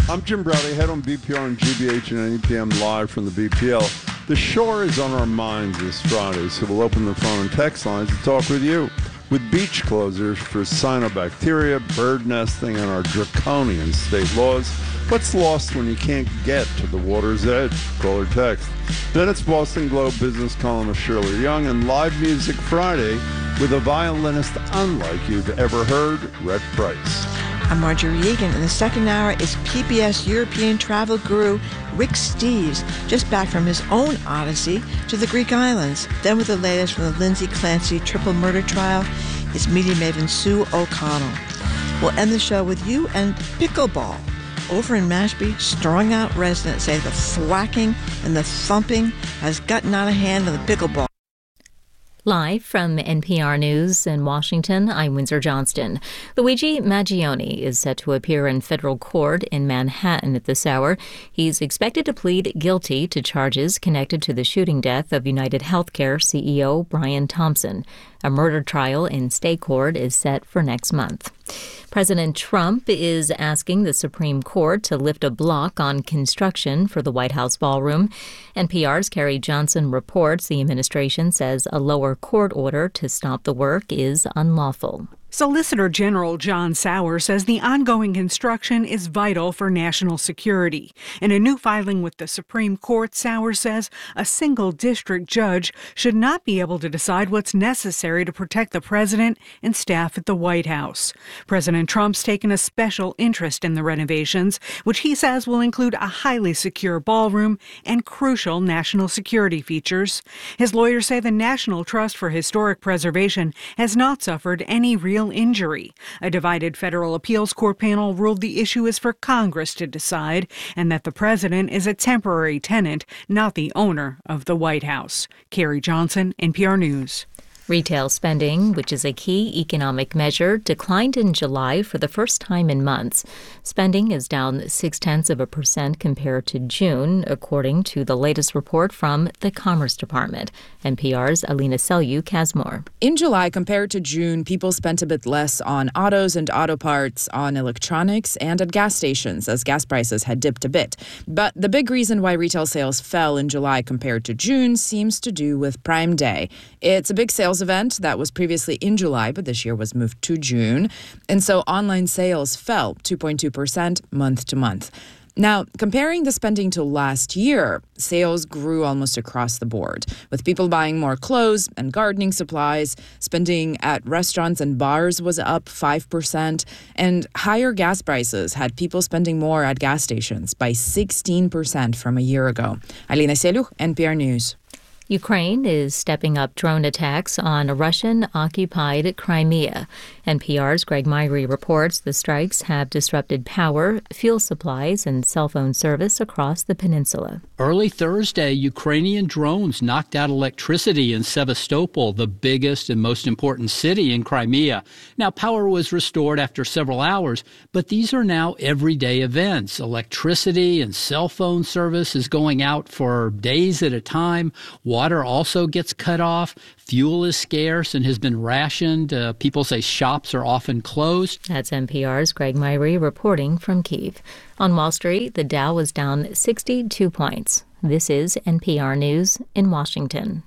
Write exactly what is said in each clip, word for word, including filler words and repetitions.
I'm Jim Browdy, head on B P R and G B H and N E P M live from the B P L. The shore is on our minds this Friday, so we'll open the phone and text lines to talk with you. With beach closures for cyanobacteria, bird nesting, and our draconian state laws, what's lost when you can't get to the water's edge? Call or text. Then it's Boston Globe business columnist Shirley Young and Live Music Friday with a violinist unlike you've ever heard, Rhett Price. I'm Marjorie Egan. In the second hour is P B S European travel guru Rick Steves, just back from his own odyssey to the Greek islands. Then with the latest from the Lindsay Clancy triple murder trial is media maven Sue O'Connell. We'll end the show with you and pickleball. Over in Mashpee, strung out residents say the thwacking and the thumping has gotten out of hand in the pickleball. Live from N P R News in Washington, I'm Windsor Johnston. Luigi Maggioni is set to appear in federal court in Manhattan at this hour. He's expected to plead guilty to charges connected to the shooting death of United Healthcare C E O Brian Thompson. A murder trial in state court is set for next month. President Trump is asking the Supreme Court to lift a block on construction for the White House ballroom. N P R's Carrie Johnson reports the administration says a lower court order to stop the work is unlawful. Solicitor General John Sauer says the ongoing construction is vital for national security. In a new filing with the Supreme Court, Sauer says a single district judge should not be able to decide what's necessary to protect the president and staff at the White House. President Trump's taken a special interest in the renovations, which he says will include a highly secure ballroom and crucial national security features. His lawyers say the National Trust for Historic Preservation has not suffered any real injury. A divided federal appeals court panel ruled the issue is for Congress to decide and that the president is a temporary tenant, not the owner of the White House. Carrie Johnson, N P R News. Retail spending, which is a key economic measure, declined in July for the first time in months. Spending is down six-tenths of a percent compared to June, according to the latest report from the Commerce Department. N P R's Alina Selyu-Casmore. In July, compared to June, people spent a bit less on autos and auto parts, on electronics, and at gas stations, as gas prices had dipped a bit. But the big reason why retail sales fell in July compared to June seems to do with Prime Day. It's a big sales event that was previously in July, but this year was moved to June. And so online sales fell two point two percent month to month. Now, comparing the spending to last year, sales grew almost across the board, with people buying more clothes and gardening supplies. Spending at restaurants and bars was up five percent, and higher gas prices had people spending more at gas stations by sixteen percent from a year ago. Alina Selyu, N P R News. Ukraine is stepping up drone attacks on Russian-occupied Crimea. N P R's Greg Myrie reports the strikes have disrupted power, fuel supplies, and cell phone service across the peninsula. Early Thursday, Ukrainian drones knocked out electricity in Sevastopol, the biggest and most important city in Crimea. Now, power was restored after several hours, but these are now everyday events. Electricity and cell phone service is going out for days at a time. Water also gets cut off. Fuel is scarce and has been rationed. Uh, people say shops are often closed. That's N P R's Greg Myrie reporting from Kyiv. On Wall Street, the Dow was down sixty-two points. This is N P R News in Washington.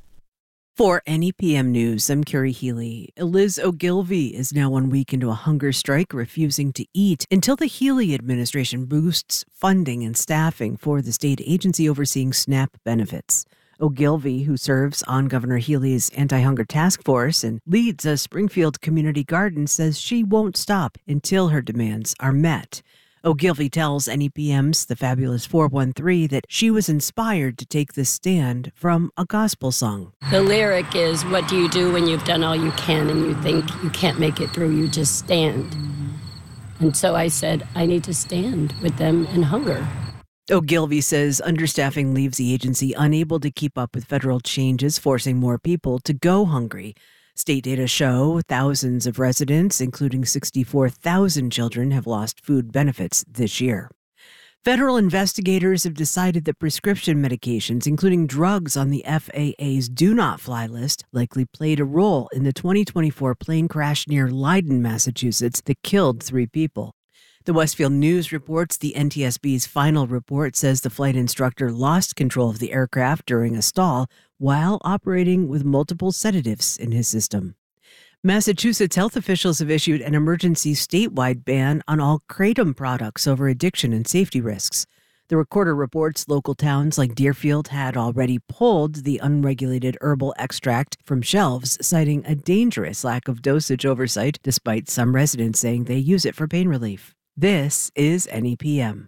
For N E P M News, I'm Carrie Healy. Liz Ogilvie is now one week into a hunger strike, refusing to eat until the Healy administration boosts funding and staffing for the state agency overseeing SNAP benefits. Ogilvie, who serves on Governor Healy's anti-hunger task force and leads a Springfield community garden, says she won't stop until her demands are met. Ogilvie tells N E P M's The Fabulous four one three that she was inspired to take this stand from a gospel song. The lyric is, what do you do when you've done all you can and you think you can't make it through? You just stand. And so I said, I need to stand with them in hunger. Ogilvie says understaffing leaves the agency unable to keep up with federal changes, forcing more people to go hungry. State data show thousands of residents, including sixty-four thousand children, have lost food benefits this year. Federal investigators have decided that prescription medications, including drugs on the F A A's Do Not Fly list, likely played a role in the twenty twenty-four plane crash near Leiden, Massachusetts, that killed three people. The Westfield News reports the N T S B's final report says the flight instructor lost control of the aircraft during a stall while operating with multiple sedatives in his system. Massachusetts health officials have issued an emergency statewide ban on all kratom products over addiction and safety risks. The Recorder reports local towns like Deerfield had already pulled the unregulated herbal extract from shelves, citing a dangerous lack of dosage oversight, despite some residents saying they use it for pain relief. This is N E P M.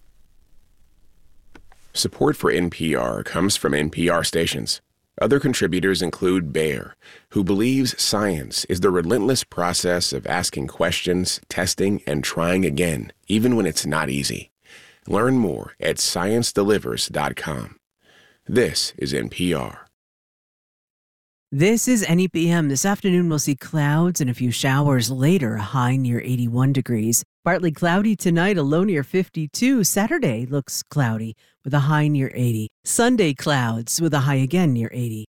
Support for N P R comes from N P R stations. Other contributors include Bayer, who believes science is the relentless process of asking questions, testing, and trying again, even when it's not easy. Learn more at science delivers dot com. This is N P R. This is N E P M. This afternoon we'll see clouds and a few showers later, a high near eighty-one degrees. Partly cloudy tonight, a low near fifty-two. Saturday looks cloudy with a high near eighty. Sunday clouds with a high again near eighty.